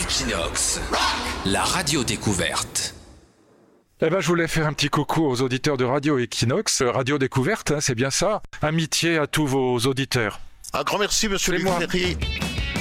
Equinox, la radio découverte. Eh ben, je voulais faire un petit coucou aux auditeurs de Radio Equinox, Radio Découverte, c'est bien ça. Amitié à tous vos auditeurs. Un grand merci, monsieur C'est Luc moi. Ferry.